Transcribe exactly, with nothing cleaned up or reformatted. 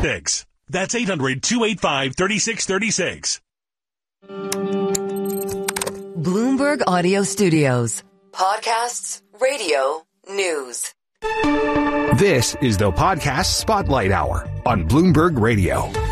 six. That's eight hundred, two eight five, three six three six. Bloomberg Audio Studios. Podcasts, radio, news. This is the Podcast Spotlight Hour on Bloomberg Radio.